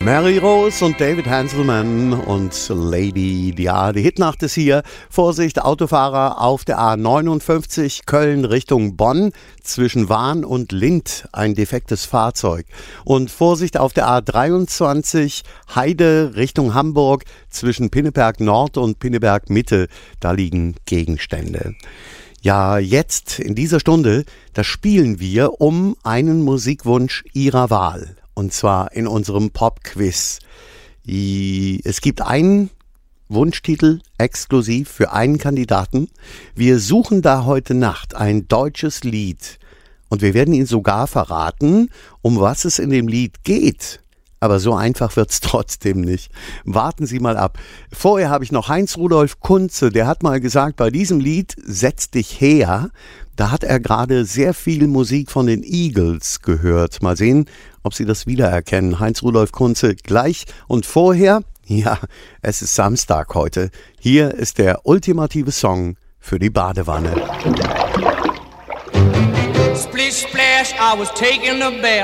Mary Rose und David Hanselman und Lady, ja, die Hitnacht ist hier. Vorsicht, Autofahrer auf der A59 Köln Richtung Bonn, zwischen Wahn und Lindt ein defektes Fahrzeug. Und Vorsicht auf der A23 Heide Richtung Hamburg, zwischen Pinneberg Nord und Pinneberg Mitte, da liegen Gegenstände. Ja, jetzt in dieser Stunde, da spielen wir um einen Musikwunsch Ihrer Wahl. Und zwar in unserem Pop-Quiz. Es gibt einen Wunschtitel exklusiv für einen Kandidaten. Wir suchen da heute Nacht ein deutsches Lied. Und wir werden Ihnen sogar verraten, um was es in dem Lied geht. Aber so einfach wird's trotzdem nicht. Warten Sie mal ab. Vorher habe ich noch Heinz-Rudolf Kunze, der hat mal gesagt, bei diesem Lied Setz dich her, da hat er gerade sehr viel Musik von den Eagles gehört. Mal sehen, ob Sie das wiedererkennen. Heinz-Rudolf Kunze gleich. Und vorher, ja, es ist Samstag heute. Hier ist der ultimative Song für die Badewanne. Splish splash, I was taking a bath.